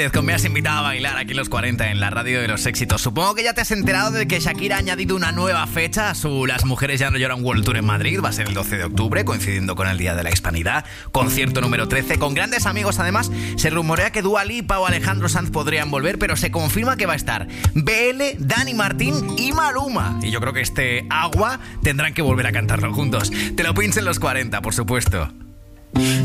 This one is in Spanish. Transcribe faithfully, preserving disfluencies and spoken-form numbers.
Me has invitado a bailar aquí en los cuarenta en la radio de los éxitos. Supongo que ya te has enterado de que Shakira ha añadido una nueva fecha a su Las Mujeres Ya No Lloran World Tour en Madrid. Va a ser el doce de octubre, coincidiendo con el Día de la Hispanidad. Concierto número trece, con grandes amigos además. Se rumorea que Dua Lipa o Alejandro Sanz podrían volver, pero se confirma que va a estar B L, Dani Martín y Maluma. Y yo creo que este Agua tendrán que volver a cantarlo juntos. Te lo pincho en los cuarenta, por supuesto.